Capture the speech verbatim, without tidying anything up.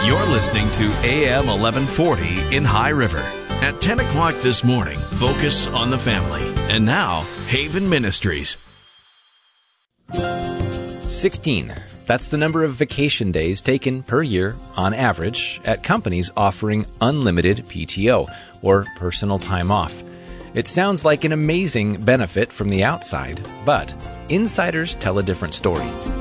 You're listening to A M eleven forty in High River. At ten o'clock this morning, focus on the family. And now, Haven Ministries. sixteen. That's the number of vacation days taken per year, on average, at companies offering unlimited P T O, or personal time off. It sounds like an amazing benefit from the outside, but insiders tell a different story.